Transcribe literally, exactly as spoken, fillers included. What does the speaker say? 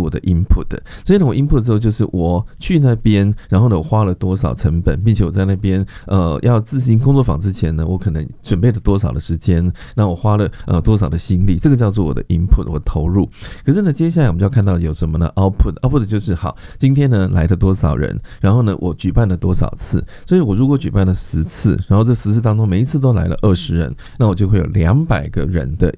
我的 input 的。所以呢，我 input 之后就是我去那边，然后呢，我花了多少成本，并且我在那边呃要自行工作坊之前呢，我可能准备了多少的时间，那我花了呃多少的心力，这个叫做我的 input， 我投入。可是呢，接下来我们就要看到有什么呢 ？output output 就是好，今天呢来了多少人，然后呢我举办了多少次，所以我如果举办了十次，然后这十次当中每一次都来了二十人，那我就会有两百个人的